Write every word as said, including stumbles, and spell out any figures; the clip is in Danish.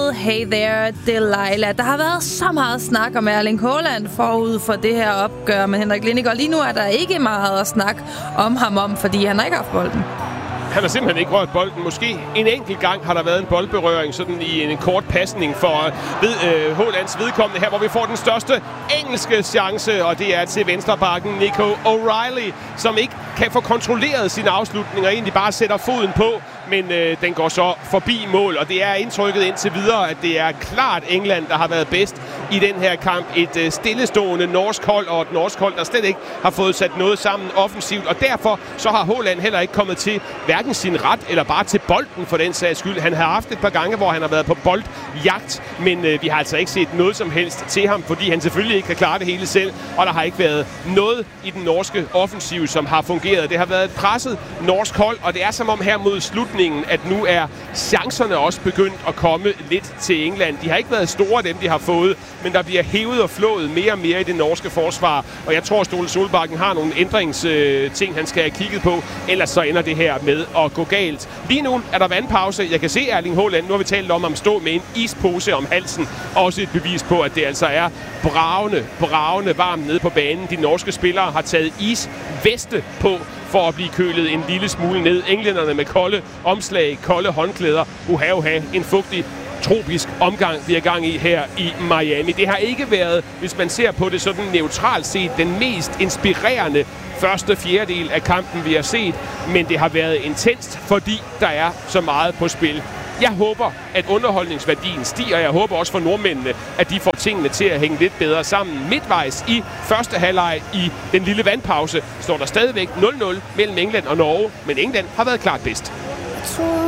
med Hey There, Delilah. Der har været så meget snak om Erling Haaland forud for det her opgør med Henrik Lindick, og lige nu er der ikke meget at snakke om ham om, fordi han har ikke haft bolden. Han har simpelthen ikke rørt bolden. Måske en enkelt gang har der været en boldberøring sådan i en kort pasning for ved, øh, Haalands vedkommende her, hvor vi får den største engelske chance, og det er til venstrebacken Nico O'Reilly, som ikke kan få kontrolleret sine afslutninger, egentlig bare sætter foden på, men øh, den går så forbi mål, og det er indtrykket indtil videre, at det er klart England, der har været bedst i den her kamp. Et øh, stillestående norsk hold, og et norsk hold, der slet ikke har fået sat noget sammen offensivt, og derfor så har Haaland heller ikke kommet til hverken sin ret, eller bare til bolden for den sags skyld. Han har haft et par gange, hvor han har været på boldjagt, men øh, vi har altså ikke set noget som helst til ham, fordi han selvfølgelig ikke kan klare det hele selv, og der har ikke været noget i den norske offensiv, som har fungeret. Det har været et presset norsk hold, og det er som om her mod slutningen, at nu er chancerne også begyndt at komme lidt til England. De har ikke været store, dem de har fået, men der bliver hævet og flået mere og mere i det norske forsvar, og jeg tror, Ståle Solbakken har nogle ændringsting, han skal have kigget på, ellers så ender det her med at gå galt. Lige nu er der vandpause. Jeg kan se Erling Haaland, nu har vi talt om ham stå med en ispose om halsen. Også et bevis på, at det altså er bravende, bravende varmt nede på banen. De norske spillere har taget isveste på for at blive kølet en lille smule ned. Englænderne med kolde omslag, kolde håndklæder. Uha, uha, en fugtig tropisk omgang, vi er gang i her i Miami. Det har ikke været, hvis man ser på det sådan neutralt set, den mest inspirerende første fjerdedel af kampen, vi har set, men det har været intenst, fordi der er så meget på spil. Jeg håber, at underholdningsværdien stiger, og jeg håber også for nordmændene, at de får tingene til at hænge lidt bedre sammen. Midtvejs i første halvleg i den lille vandpause står der stadigvæk nul nul mellem England og Norge, men England har været klart bedst.